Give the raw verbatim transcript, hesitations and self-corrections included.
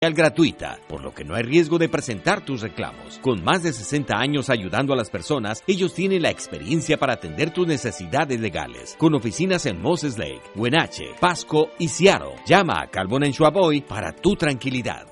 gratuita, por lo que no hay riesgo de presentar tus reclamos. Con más de sesenta años ayudando a las personas, ellos tienen la experiencia para atender tus necesidades legales. Con oficinas en Moses Lake, Wenatchee, Pasco y Seattle. Llama a Calvin and Schwab hoy para tu tranquilidad.